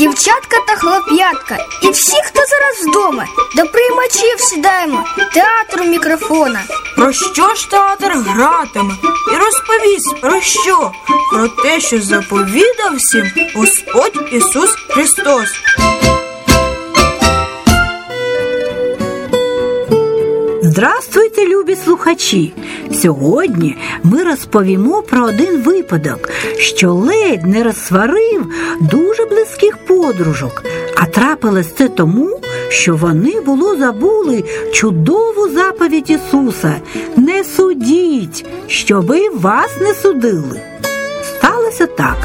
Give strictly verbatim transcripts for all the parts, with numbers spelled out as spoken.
дівчатка та хлоп'ятка, і всі, хто зараз вдома, до приймачів сідаємо, театру мікрофона. Про що ж театр гратиме? І розповість про що? Про те, що заповідав всім Господь Ісус Христос. Здравствуйте, любі слухачі! Сьогодні ми розповімо про один випадок, що ледь не розсварив дуже близьких подружок. А трапилось це тому, що вони було забули чудову заповідь Ісуса «Не судіть, щоби вас не судили». Сталося так.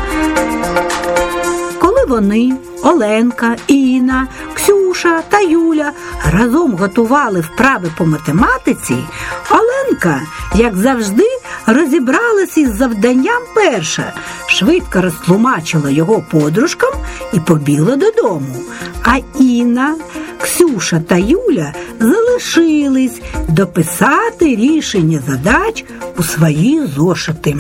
Коли вони, Оленка, Інна, Ксюша та Юля разом готували вправи по математиці, Оленка, як завжди, розібралась із завданням перша, швидко розтлумачила його подружкам і побігла додому. А Інна, Ксюша та Юля залишились дописати рішення задач у свої зошити.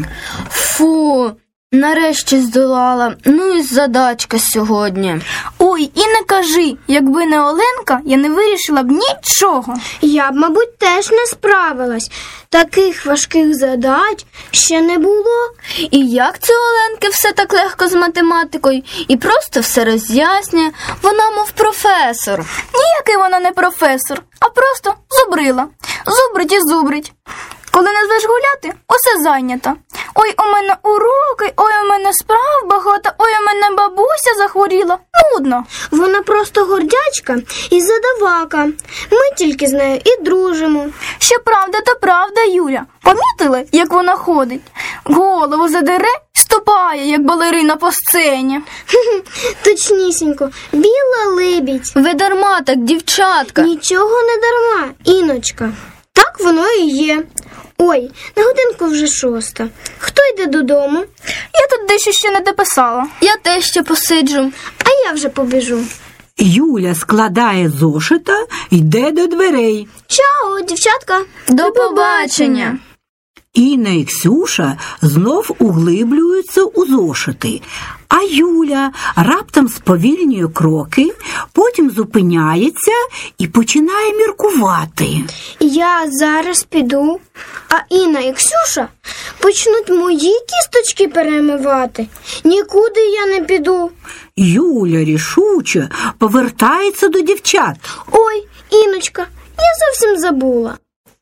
Фу, нарешті здолала. Ну і задачка сьогодні. Ой, і не кажи, якби не Оленка, я не вирішила б нічого. Я б, мабуть, теж не справилась. Таких важких задач ще не було. І як це Оленки все так легко з математикою? І просто все роз'яснює. Вона, мов професор. Ніякий вона не професор, а просто зубрила. Зубрить і зубрить. Коли назвеш гуляти, усе зайнято. Ой, у мене уроки, ой, у мене справ багато, ой, у мене бабуся захворіла. Нудно. Вона просто гордячка і задавака. Ми тільки з нею і дружимо. Що правда, то правда, Юля. Помітили, як вона ходить? Голову задере, ступає, як балерина по сцені. Точнісінько, біла лебідь. Ви дарма так, дівчатка. Нічого не дарма, Іночка. Так воно і є. Ой, на годинку вже шоста. Хто йде додому? Я тут дещо ще не дописала. Я теж ще посиджу. А я вже побіжу. Юля складає зошита, йде до дверей. Чао, дівчатка. До побачення. Інна і Ксюша знов углиблюються у зошити, а Юля раптом сповільнює кроки, потім зупиняється і починає міркувати. Я зараз піду, а Інна і Ксюша почнуть мої кісточки перемивати. Нікуди я не піду. Юля рішуче повертається до дівчат. Ой, Іночка, я зовсім забула.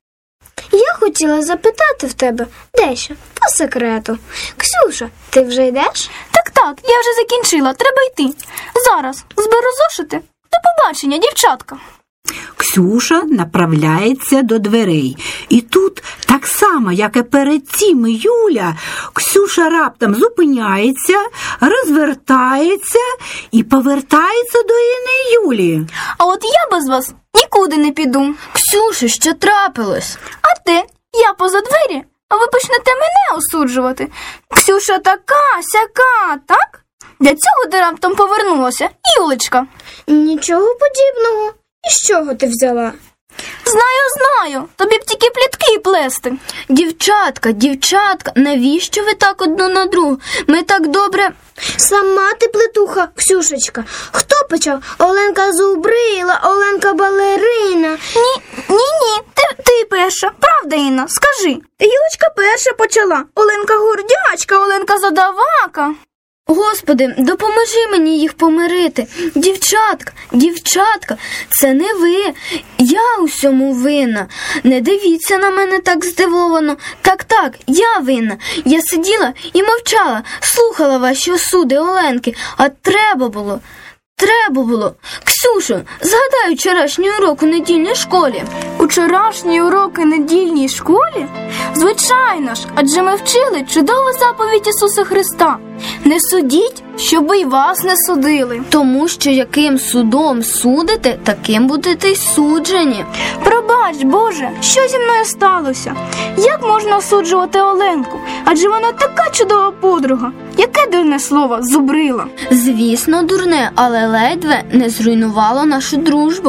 Я хотіла запитати в тебе дещо по секрету. Ксюша, ти вже йдеш? Так, так, я вже закінчила, треба йти. Зараз зберу зошити. До побачення, дівчатка. Ксюша направляється до дверей. І тут, так само, як і перед цим Юля, Ксюша раптом зупиняється, розвертається і повертається до Інни і Юлі. А от я без вас нікуди не піду. Ксюша, що трапилось? А те, я поза двері, а ви почнете мене осуджувати. Ксюша така, сяка, так? Для цього ти раптом повернулася, Юлечка. Нічого подібного. І з чого ти взяла? Знаю, знаю. Тобі б тільки плітки плести. Дівчатка, дівчатка, навіщо ви так одну на другу? Ми так добре... Сама ти плетуха, Ксюшечка. Хто почав? Оленка зубрила, Оленка балерина. Ні, ні, ні, ти, ти перша. Правда, Інна, скажи. Юлечка перша почала. Оленка гордячка, Оленка задавака. Господи, допоможи мені їх помирити. Дівчатка, дівчатка, це не ви. Я усьому винна. Не дивіться на мене так здивовано. Так, так, я винна. Я сиділа і мовчала, слухала ваші осуди, Оленки. А треба було, треба було. Ксюшо, згадай вчорашній урок у недільній школі. Учорашній урок у недільній школі? Звичайно ж, адже ми вчили чудову заповідь Ісуса Христа. Не судіть, щоби й вас не судили. Тому що яким судом судите, таким будете й суджені. Пробач, Боже, що зі мною сталося? Як можна осуджувати Оленку? Адже вона така чудова подруга. Яке дурне слово, зубрила. Звісно, дурне, але ледве не зруйнувало нашу дружбу.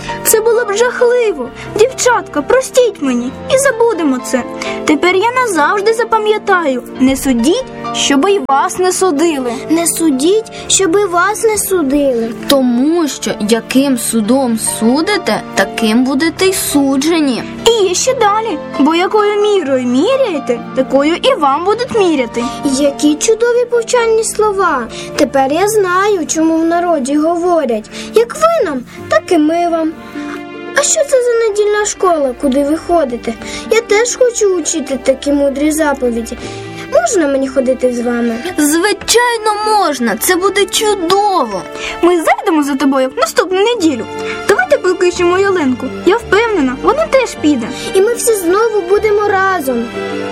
Це було б жахливо. Дівчатка, простіть мені і забудемо це. Тепер я назавжди запам'ятаю. Не судіть, щоби й вас не судили. Не судіть, щоби вас не судили. Тому що яким судом судите, таким будете й суджені. І є ще далі, бо якою мірою міряєте, такою і вам будуть міряти. Які чудові повчальні слова. Тепер я знаю, чому в народі говорять: як ви нам, так і ми вам. А що це за недільна школа, куди ви ходите? Я теж хочу учити такі мудрі заповіді. Можна мені ходити з вами? Звичайно, можна. Це буде чудово. Ми зайдемо за тобою в наступну неділю. Давайте покличемо Ялинку. Я впевнена, вона теж піде. І ми всі знову будемо разом.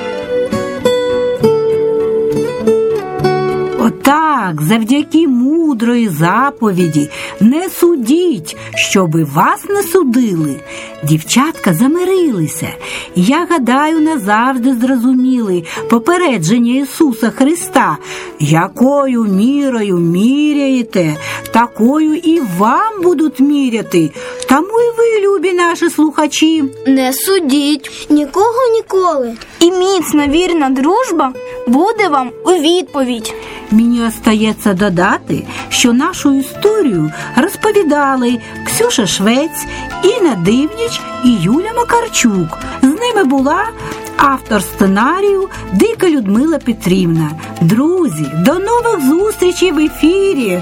Отак, завдяки мудрої заповіді «Не судіть, щоби вас не судили», дівчатка замирилися. Я гадаю, назавжди зрозуміли попередження Ісуса Христа: якою мірою міряєте, такою і вам будуть міряти. Тому і ви, любі наші слухачі, Не судіть. Нікого ніколи. І міцна вірна дружба буде вам у відповідь. Мені остається додати, що нашу історію розповідали Ксюша Швець, Інна Дивніч і Юля Макарчук. З ними була автор сценарію Дика Людмила Петрівна. Друзі, до нових зустрічей в ефірі!